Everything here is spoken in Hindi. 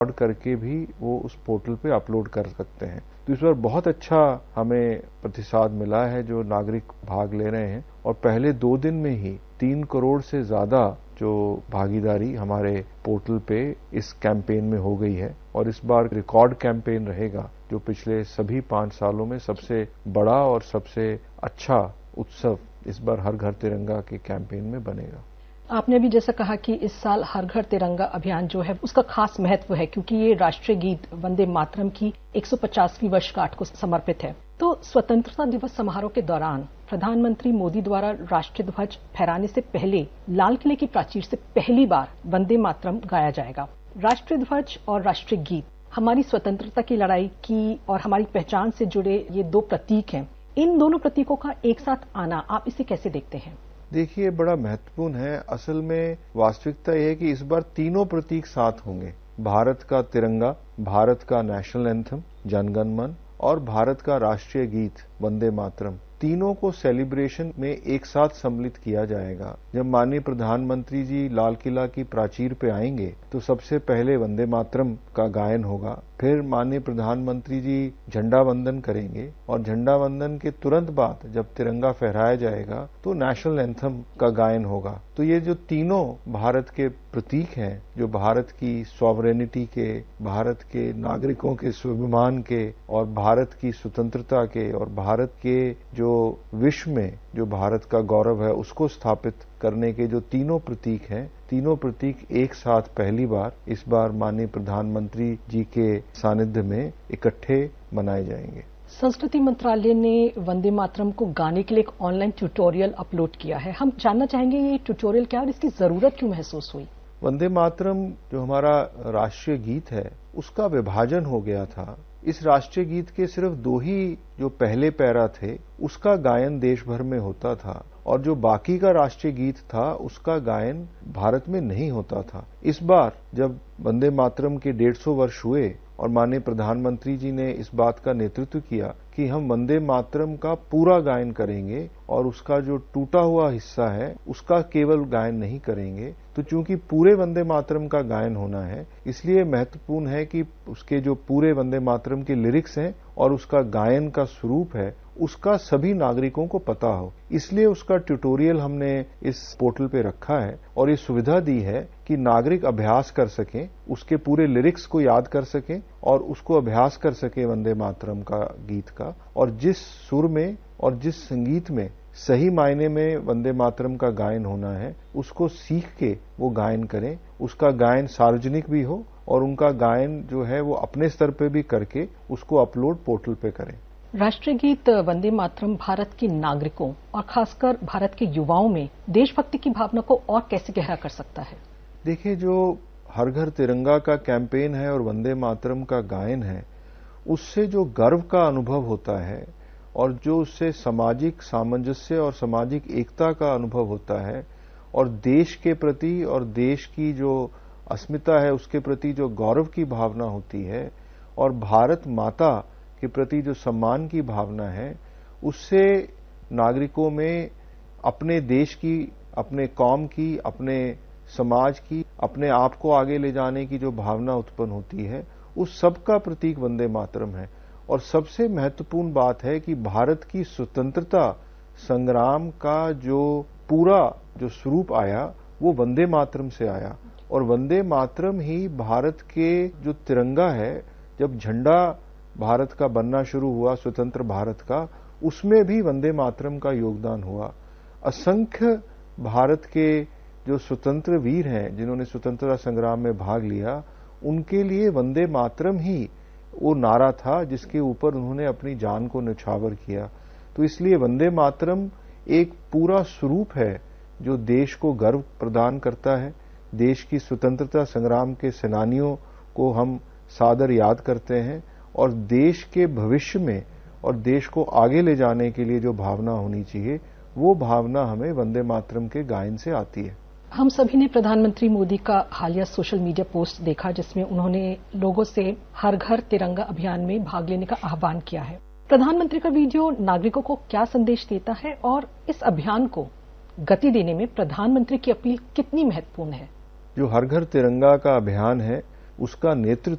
करके भी वो उस पोर्टल पे अपलोड कर सकते हैं। तो इस बार बहुत अच्छा हमें प्रतिसाद मिला है जो नागरिक भाग ले रहे हैं, और पहले 2 दिन में ही 3 करोड़ से ज्यादा जो भागीदारी हमारे पोर्टल पे इस कैंपेन में हो गई है। और इस बार रिकॉर्ड कैंपेन रहेगा, जो पिछले सभी 5 सालों में सबसे बड़ा और सबसे अच्छा उत्सव इस बार हर घर तिरंगा के कैंपेन में बनेगा। आपने भी जैसा कहा कि इस साल हर घर तिरंगा अभियान जो है उसका खास महत्व है, क्योंकि ये राष्ट्रीय गीत वंदे मातरम की 150वीं वर्षगांठ को समर्पित है। तो स्वतंत्रता दिवस समारोह के दौरान प्रधानमंत्री मोदी द्वारा राष्ट्रीय ध्वज फहराने से पहले लाल किले की प्राचीर से पहली बार वंदे मातरम गाया जाएगा। राष्ट्रीय ध्वज और राष्ट्रीय गीत हमारी स्वतंत्रता की लड़ाई की और हमारी पहचान से जुड़े ये 2 प्रतीक हैं। इन दोनों प्रतीकों का एक साथ आना, आप इसे कैसे देखते हैं? देखिए, बड़ा महत्वपूर्ण है। असल में वास्तविकता यह है कि इस बार तीनों प्रतीक साथ होंगे। भारत का तिरंगा, भारत का नेशनल एंथम जनगण मन और भारत का राष्ट्रीय गीत वंदे मातरम, तीनों को सेलिब्रेशन में एक साथ सम्मिलित किया जाएगा। जब माननीय प्रधानमंत्री जी लाल किला की प्राचीर पे आएंगे तो सबसे पहले वंदे मातरम का गायन होगा, फिर माननीय प्रधानमंत्री जी झंडा वंदन करेंगे और झंडा वंदन के तुरंत बाद जब तिरंगा फहराया जाएगा तो नेशनल एंथम का गायन होगा। तो ये जो तीनों भारत के प्रतीक हैं, जो भारत की सॉवरेनिटी के, भारत के नागरिकों के स्वाभिमान के और भारत की स्वतंत्रता के और भारत के जो विश्व में जो भारत का गौरव है उसको स्थापित करने के जो तीनों प्रतीक हैं, तीनों प्रतीक एक साथ पहली बार इस बार माननीय प्रधानमंत्री जी के सानिध्य में इकट्ठे मनाए जाएंगे। संस्कृति मंत्रालय ने वंदे मातरम को गाने के लिए एक ऑनलाइन ट्यूटोरियल अपलोड किया है। हम जानना चाहेंगे ये ट्यूटोरियल क्या है और इसकी जरूरत क्यों महसूस हुई? वंदे मातरम जो हमारा राष्ट्रीय गीत है उसका विभाजन हो गया था। इस राष्ट्रीय गीत के सिर्फ 2 ही जो पहले पैरा थे उसका गायन देश भर में होता था और जो बाकी का राष्ट्रीय गीत था उसका गायन भारत में नहीं होता था। इस बार जब वंदे मातरम के 150 वर्ष हुए और माननीय प्रधानमंत्री जी ने इस बात का नेतृत्व किया कि हम वंदे मातरम का पूरा गायन करेंगे और उसका जो टूटा हुआ हिस्सा है उसका केवल गायन नहीं करेंगे, तो चूंकि पूरे वंदे मातरम का गायन होना है इसलिए महत्वपूर्ण है कि उसके जो पूरे वंदे मातरम के लिरिक्स हैं और उसका गायन का स्वरूप है उसका सभी नागरिकों को पता हो। इसलिए उसका ट्यूटोरियल हमने इस पोर्टल पे रखा है और ये सुविधा दी है कि नागरिक अभ्यास कर सकें, उसके पूरे लिरिक्स को याद कर सकें और उसको अभ्यास कर सकें वंदे मातरम का गीत का, और जिस सुर में और जिस संगीत में सही मायने में वंदे मातरम का गायन होना है उसको सीख के वो गायन करें। उसका गायन सार्वजनिक भी हो और उनका गायन जो है वो अपने स्तर पे भी करके उसको अपलोड पोर्टल पे करें। राष्ट्रीय गीत वंदे मातरम भारत के नागरिकों और खासकर भारत के युवाओं में देशभक्ति की भावना को और कैसे गहरा कर सकता है? देखिए, जो हर घर तिरंगा का कैंपेन है और वंदे मातरम का गायन है उससे जो गर्व का अनुभव होता है और जो उससे सामाजिक सामंजस्य और सामाजिक एकता का अनुभव होता है और देश के प्रति और देश की जो अस्मिता है उसके प्रति जो गौरव की भावना होती है और भारत माता के प्रति जो सम्मान की भावना है, उससे नागरिकों में अपने देश की, अपने कौम की, अपने समाज की, अपने आप को आगे ले जाने की जो भावना उत्पन्न होती है उस सब का प्रतीक वंदे मातरम है। और सबसे महत्वपूर्ण बात है कि भारत की स्वतंत्रता संग्राम का जो पूरा जो स्वरूप आया वो वंदे मातरम से आया और वंदे मातरम ही भारत के जो तिरंगा है, जब झंडा भारत का बनना शुरू हुआ स्वतंत्र भारत का, उसमें भी वंदे मातरम का योगदान हुआ। असंख्य भारत के जो स्वतंत्र वीर हैं जिन्होंने स्वतंत्रता संग्राम में भाग लिया, उनके लिए वंदे मातरम ही वो नारा था जिसके ऊपर उन्होंने अपनी जान को न्यौछावर किया। तो इसलिए वंदे मातरम एक पूरा स्वरूप है जो देश को गर्व प्रदान करता है। देश की स्वतंत्रता संग्राम के सेनानियों को हम सादर याद करते हैं और देश के भविष्य में और देश को आगे ले जाने के लिए जो भावना होनी चाहिए वो भावना हमें वंदे मातरम के गायन से आती है। हम सभी ने प्रधानमंत्री मोदी का हालिया सोशल मीडिया पोस्ट देखा जिसमें उन्होंने लोगों से हर घर तिरंगा अभियान में भाग लेने का आह्वान किया है। प्रधानमंत्री का वीडियो नागरिकों को क्या संदेश देता है और इस अभियान को गति देने में प्रधानमंत्री की अपील कितनी महत्वपूर्ण है? जो हर घर तिरंगा का अभियान है उसका नेतृत्व